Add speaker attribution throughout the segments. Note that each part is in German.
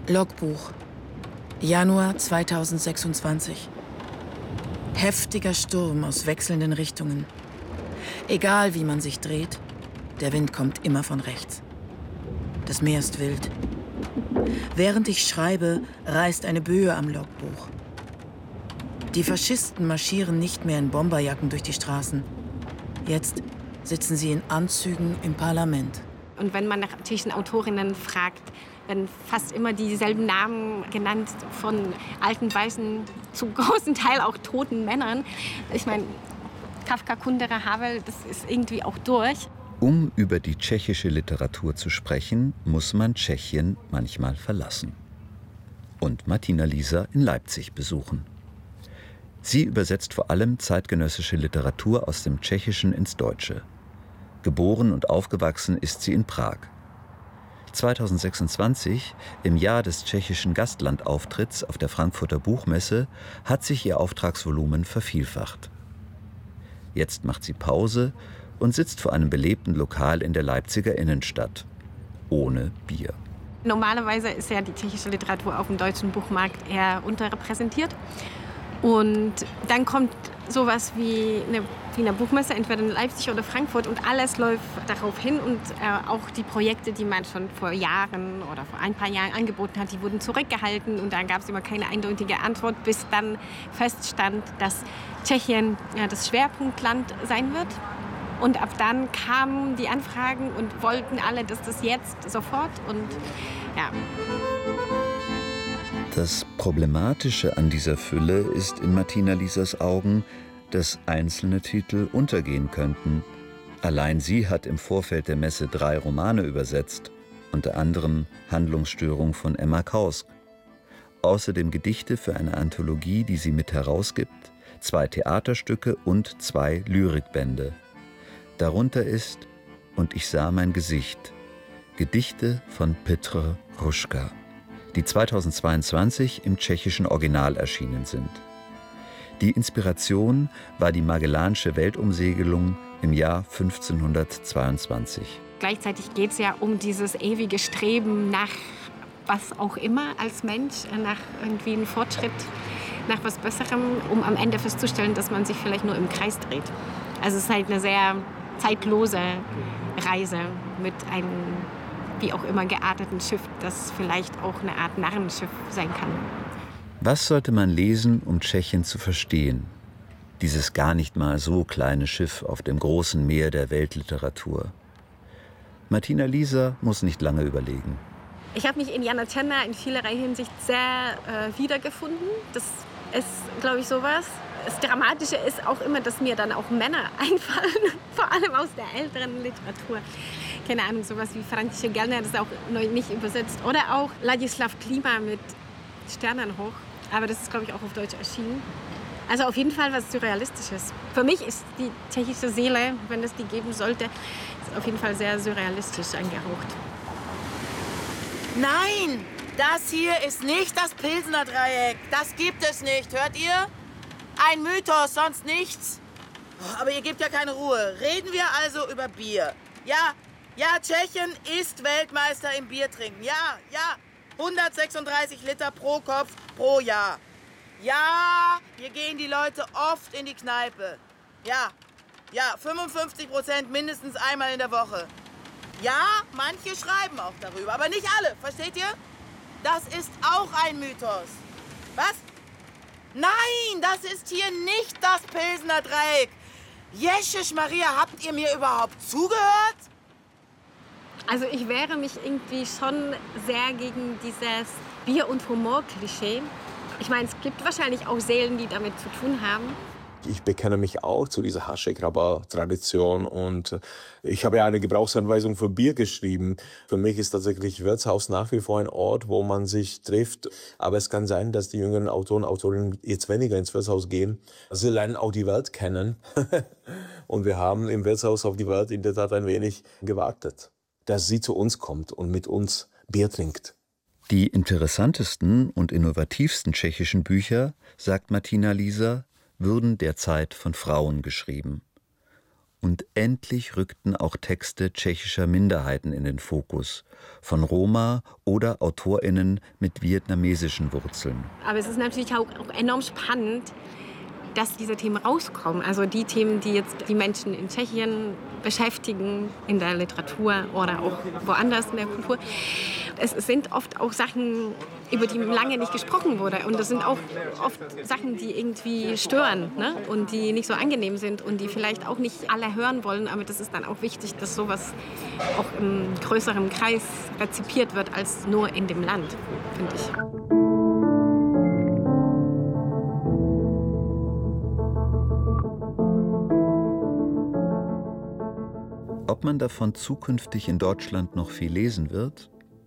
Speaker 1: Logbuch. Januar 2026. Heftiger Sturm aus wechselnden Richtungen. Egal wie man sich dreht, der Wind kommt immer von rechts. Das Meer ist wild. Während ich schreibe, reißt eine Böe am Logbuch. Die Faschisten marschieren nicht mehr in Bomberjacken durch die Straßen. Jetzt sitzen sie in Anzügen im Parlament.
Speaker 2: Und wenn man nach tschechischen Autorinnen fragt, werden fast immer dieselben Namen genannt von alten, weißen, zum großen Teil auch toten Männern. Ich meine, Kafka, Kundera, Havel, das ist irgendwie auch durch.
Speaker 3: Um über die tschechische Literatur zu sprechen, muss man Tschechien manchmal verlassen. Und Martina Lieser in Leipzig besuchen. Sie übersetzt vor allem zeitgenössische Literatur aus dem Tschechischen ins Deutsche. Geboren und aufgewachsen ist sie in Prag. 2026, im Jahr des tschechischen Gastlandauftritts auf der Frankfurter Buchmesse, hat sich ihr Auftragsvolumen vervielfacht. Jetzt macht sie Pause und sitzt vor einem belebten Lokal in der Leipziger Innenstadt. Ohne Bier.
Speaker 2: Normalerweise ist ja die tschechische Literatur auf dem deutschen Buchmarkt eher unterrepräsentiert. Und dann kommt sowas wie eine Buchmesse, entweder in Leipzig oder Frankfurt, und alles läuft darauf hin. Und auch die Projekte, die man schon vor Jahren oder vor ein paar Jahren angeboten hat, die wurden zurückgehalten. Und dann gab es immer keine eindeutige Antwort, bis dann feststand, dass Tschechien das Schwerpunktland sein wird. Und ab dann kamen die Anfragen und wollten alle, dass das jetzt sofort und ja.
Speaker 3: Das Problematische an dieser Fülle ist in Martina Liesers Augen, dass einzelne Titel untergehen könnten. Allein sie hat im Vorfeld der Messe 3 Romane übersetzt, unter anderem Handlungsstörung von Emma Kausk. Außerdem Gedichte für eine Anthologie, die sie mit herausgibt, 2 Theaterstücke und 2 Lyrikbände. Darunter ist Und ich sah mein Gesicht, Gedichte von Petr Hruška, die 2022 im tschechischen Original erschienen sind. Die Inspiration war die Magellansche Weltumsegelung im Jahr 1522.
Speaker 2: Gleichzeitig geht es ja um dieses ewige Streben nach was auch immer als Mensch, nach irgendwie einem Fortschritt, nach was Besserem, um am Ende festzustellen, dass man sich vielleicht nur im Kreis dreht. Also es ist halt eine sehr zeitlose Reise mit einem wie auch immer gearteten Schiff, das vielleicht auch eine Art Narrenschiff sein kann.
Speaker 3: Was sollte man lesen, um Tschechien zu verstehen? Dieses gar nicht mal so kleine Schiff auf dem großen Meer der Weltliteratur. Martina Lieser muss nicht lange überlegen.
Speaker 2: Ich habe mich in Jana Tschenner in vielerlei Hinsicht sehr wiedergefunden. Das ist, glaube ich, sowas. Das Dramatische ist auch immer, dass mir dann auch Männer einfallen, vor allem aus der älteren Literatur. Keine Ahnung, sowas wie František Gelner, das ist auch neu nicht übersetzt. Oder auch Ladislav Klima mit Sternenhoch. Aber das ist, glaube ich, auch auf Deutsch erschienen. Also auf jeden Fall was Surrealistisches. Für mich ist die tschechische Seele, wenn es die geben sollte, ist auf jeden Fall sehr surrealistisch angehaucht.
Speaker 1: Nein, das hier ist nicht das Pilsener Dreieck. Das gibt es nicht, hört ihr? Ein Mythos, sonst nichts. Aber ihr gebt ja keine Ruhe. Reden wir also über Bier. Ja, Tschechien ist Weltmeister im Biertrinken. Ja, 136 Liter pro Kopf pro Jahr. Ja, hier gehen die Leute oft in die Kneipe. Ja, 55% mindestens einmal in der Woche. Ja, manche schreiben auch darüber, aber nicht alle, versteht ihr? Das ist auch ein Mythos. Was? Nein, das ist hier nicht das Pilsener Dreieck. Jeschisch Maria, habt ihr mir überhaupt zugehört?
Speaker 2: Also ich wehre mich irgendwie schon sehr gegen dieses Bier- und Humor-Klischee. Ich meine, es gibt wahrscheinlich auch Seelen, die damit zu tun haben.
Speaker 4: Ich bekenne mich auch zu dieser Hašek-Rabar-Tradition und ich habe ja eine Gebrauchsanweisung für Bier geschrieben. Für mich ist tatsächlich Wirtshaus nach wie vor ein Ort, wo man sich trifft. Aber es kann sein, dass die jüngeren Autoren, Autorinnen jetzt weniger ins Wirtshaus gehen. Sie lernen auch die Welt kennen. Und wir haben im Wirtshaus auf die Welt in der Tat ein wenig gewartet, dass sie zu uns kommt und mit uns Bier trinkt.
Speaker 3: Die interessantesten und innovativsten tschechischen Bücher, sagt Martina Lieser, würden derzeit von Frauen geschrieben. Und endlich rückten auch Texte tschechischer Minderheiten in den Fokus, von Roma oder AutorInnen mit vietnamesischen Wurzeln.
Speaker 2: Aber es ist natürlich auch enorm spannend, dass diese Themen rauskommen. Also die Themen, die jetzt die Menschen in Tschechien beschäftigen, in der Literatur oder auch woanders in der Kultur. Es sind oft auch Sachen, über die lange nicht gesprochen wurde. Und das sind auch oft Sachen, die irgendwie stören, ne? Und die nicht so angenehm sind und die vielleicht auch nicht alle hören wollen. Aber das ist dann auch wichtig, dass sowas auch im größeren Kreis rezipiert wird als nur in dem Land, finde ich.
Speaker 3: Ob man davon zukünftig in Deutschland noch viel lesen wird?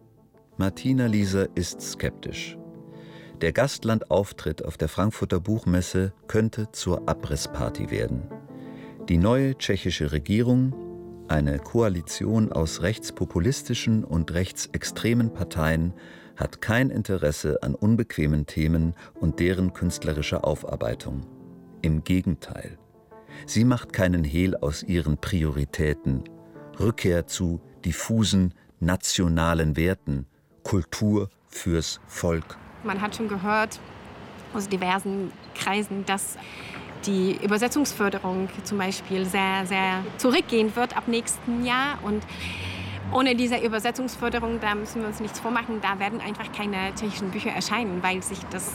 Speaker 3: Martina Lieser ist skeptisch. Der Gastlandauftritt auf der Frankfurter Buchmesse könnte zur Abrissparty werden. Die neue tschechische Regierung, eine Koalition aus rechtspopulistischen und rechtsextremen Parteien, hat kein Interesse an unbequemen Themen und deren künstlerischer Aufarbeitung. Im Gegenteil. Sie macht keinen Hehl aus ihren Prioritäten. Rückkehr zu diffusen, nationalen Werten. Kultur fürs Volk.
Speaker 2: Man hat schon gehört aus diversen Kreisen, dass die Übersetzungsförderung zum Beispiel sehr, sehr zurückgehen wird ab nächsten Jahr. Und ohne diese Übersetzungsförderung, da müssen wir uns nichts vormachen, da werden einfach keine tschechischen Bücher erscheinen, weil sich das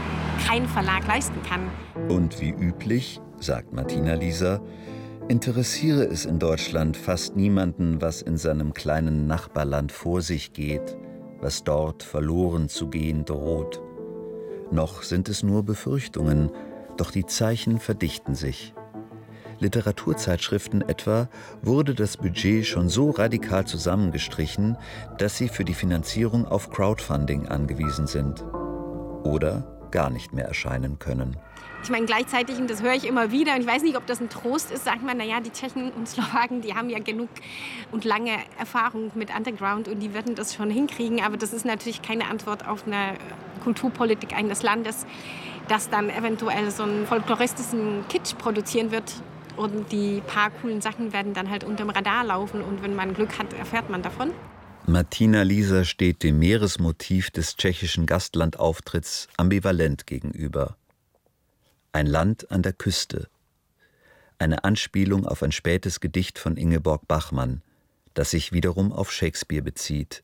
Speaker 2: kein Verlag leisten kann.
Speaker 3: Und wie üblich, sagt Martina Lieser, interessiere es in Deutschland fast niemanden, was in seinem kleinen Nachbarland vor sich geht, was dort verloren zu gehen droht. Noch sind es nur Befürchtungen, doch die Zeichen verdichten sich. Literaturzeitschriften etwa wurde das Budget schon so radikal zusammengestrichen, dass sie für die Finanzierung auf Crowdfunding angewiesen sind. Oder gar nicht mehr erscheinen können.
Speaker 2: Ich meine, gleichzeitig, und das höre ich immer wieder, und ich weiß nicht, ob das ein Trost ist, sagt man, naja, die Tschechen und Slowaken, die haben ja genug und lange Erfahrung mit Underground und die werden das schon hinkriegen. Aber das ist natürlich keine Antwort auf eine Kulturpolitik eines Landes, das dann eventuell so einen folkloristischen Kitsch produzieren wird. Und die paar coolen Sachen werden dann halt unterm Radar laufen und wenn man Glück hat, erfährt man davon.
Speaker 3: Martina Lieser steht dem Meeresmotiv des tschechischen Gastlandauftritts ambivalent gegenüber. Ein Land an der Küste. Eine Anspielung auf ein spätes Gedicht von Ingeborg Bachmann, das sich wiederum auf Shakespeare bezieht.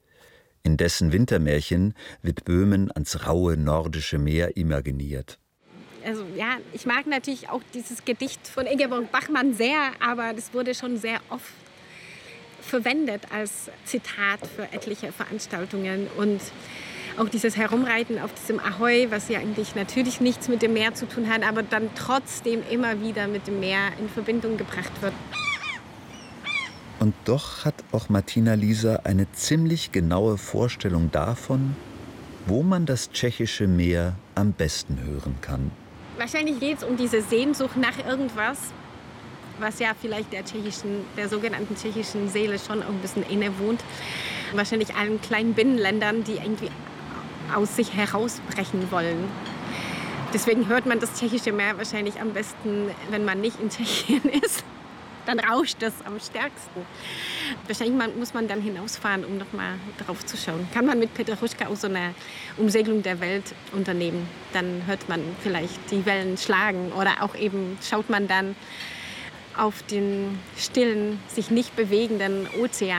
Speaker 3: In dessen Wintermärchen wird Böhmen ans raue nordische Meer imaginiert.
Speaker 2: Also ja, ich mag natürlich auch dieses Gedicht von Ingeborg Bachmann sehr, aber das wurde schon sehr oft verwendet als Zitat für etliche Veranstaltungen. Und auch dieses Herumreiten auf diesem Ahoi, was ja eigentlich natürlich nichts mit dem Meer zu tun hat, aber dann trotzdem immer wieder mit dem Meer in Verbindung gebracht wird.
Speaker 3: Und doch hat auch Martina Lieser eine ziemlich genaue Vorstellung davon, wo man das tschechische Meer am besten hören kann.
Speaker 2: Wahrscheinlich geht es um diese Sehnsucht nach irgendwas, was ja vielleicht der sogenannten tschechischen Seele schon auch ein bisschen innewohnt. Wahrscheinlich allen kleinen Binnenländern, die irgendwie aus sich herausbrechen wollen. Deswegen hört man das tschechische Meer wahrscheinlich am besten, wenn man nicht in Tschechien ist. Dann rauscht das am stärksten. Wahrscheinlich muss man dann hinausfahren, um noch mal drauf zu schauen. Kann man mit Peter Hruška auch so eine Umsegelung der Welt unternehmen. Dann hört man vielleicht die Wellen schlagen oder auch eben schaut man dann auf den stillen, sich nicht bewegenden Ozean.